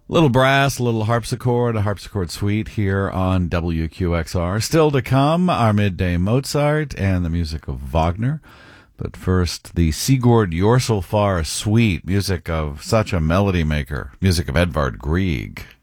Little brass, a little harpsichord, a harpsichord suite here on WQXR. Still to come, our midday Mozart and the music of Wagner. But first, the Sigurd Jorsalfar suite, music of such a melody maker, music of Edvard Grieg.